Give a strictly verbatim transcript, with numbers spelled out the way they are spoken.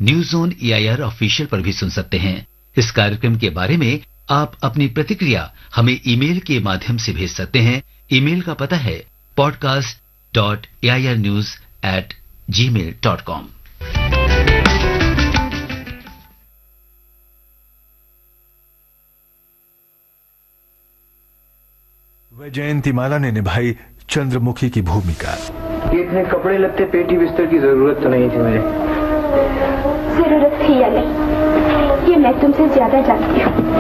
News on A I R official पर भी सुन सकते हैं। इस कार्यक्रम के बारे में आप अपनी प्रतिक्रिया हमें ईमेल के माध्यम से भेज सकते हैं। ईमेल का पता है podcast dot A I R news at ji mail dot com. Vyjayanthimala ने निभाई चंद्रमुखी की भूमिका। ये इतने कपड़े लत्ते पेटी बिस्तर की जरूरत तो नहीं थी मुझे। जरूरत थी या नहीं ये मैं तुमसे ज्यादा जानती हूँ।